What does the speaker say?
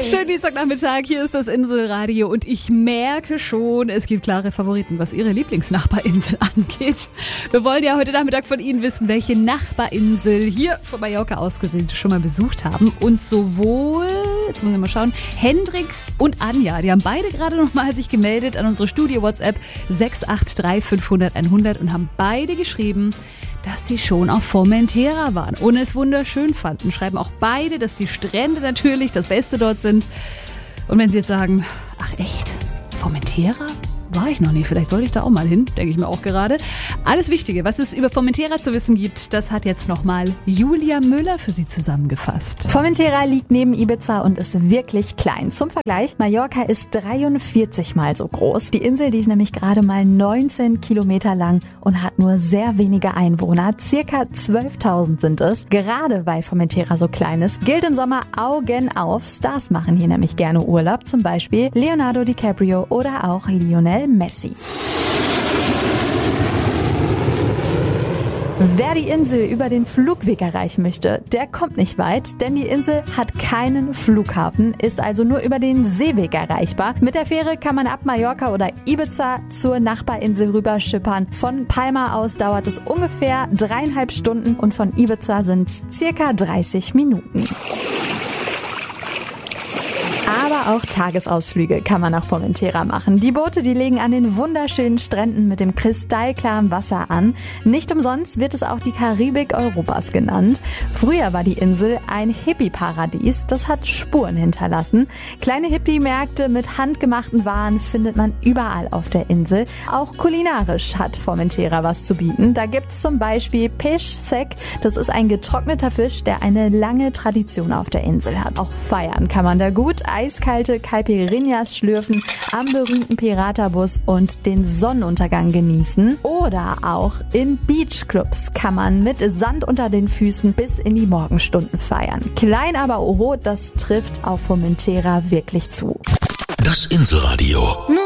Schönen Dienstagnachmittag, hier ist das Inselradio und ich merke schon, es gibt klare Favoriten, was Ihre Lieblingsnachbarinsel angeht. Wir wollen ja heute Nachmittag von Ihnen wissen, welche Nachbarinsel hier von Mallorca aus gesehen schon mal besucht haben. Und sowohl, jetzt muss ich mal schauen, Hendrik und Anja, die haben beide gerade nochmal sich gemeldet an unsere Studio-WhatsApp 683 500 100 und haben beide geschrieben, dass sie schon auf Formentera waren und es wunderschön fanden. Schreiben auch beide, dass die Strände natürlich das Beste dort sind. Und wenn sie jetzt sagen, ach echt, Formentera? War ich noch nie, vielleicht sollte ich da auch mal hin, denke ich mir auch gerade. Alles Wichtige, was es über Formentera zu wissen gibt, das hat jetzt nochmal Julia Müller für Sie zusammengefasst. Formentera liegt neben Ibiza und ist wirklich klein. Zum Vergleich, Mallorca ist 43 Mal so groß. Die Insel, die ist nämlich gerade mal 19 Kilometer lang und hat nur sehr wenige Einwohner. Circa 12.000 sind es. Gerade weil Formentera so klein ist, gilt im Sommer Augen auf. Stars machen hier nämlich gerne Urlaub, zum Beispiel Leonardo DiCaprio oder auch Lionel Messi. Wer die Insel über den Flugweg erreichen möchte, der kommt nicht weit, denn die Insel hat keinen Flughafen, ist also nur über den Seeweg erreichbar. Mit der Fähre kann man ab Mallorca oder Ibiza zur Nachbarinsel rüber schippern. Von Palma aus dauert es ungefähr 3,5 Stunden und von Ibiza sind es circa 30 Minuten. Aber auch Tagesausflüge kann man nach Formentera machen. Die Boote, die legen an den wunderschönen Stränden mit dem kristallklaren Wasser an. Nicht umsonst wird es auch die Karibik Europas genannt. Früher war die Insel ein Hippie-Paradies. Das hat Spuren hinterlassen. Kleine Hippie-Märkte mit handgemachten Waren findet man überall auf der Insel. Auch kulinarisch hat Formentera was zu bieten. Da gibt's zum Beispiel Peix Sec. Das ist ein getrockneter Fisch, der eine lange Tradition auf der Insel hat. Auch feiern kann man da gut. Eiskalte Caipirinhas schlürfen, am berühmten Piratabus und den Sonnenuntergang genießen. Oder auch in Beachclubs kann man mit Sand unter den Füßen bis in die Morgenstunden feiern. Klein aber oho, das trifft auf Formentera wirklich zu. Das Inselradio.